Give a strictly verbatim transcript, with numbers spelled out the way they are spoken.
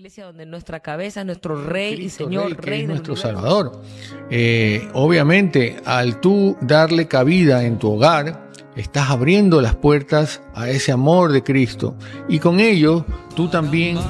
iglesia donde nuestra cabeza es nuestro Rey Cristo y Señor, Rey, que Rey es del nuestro universo. Salvador. Eh, obviamente, al tú darle cabida en tu hogar, estás abriendo las puertas a ese amor de Cristo, y con ello tú también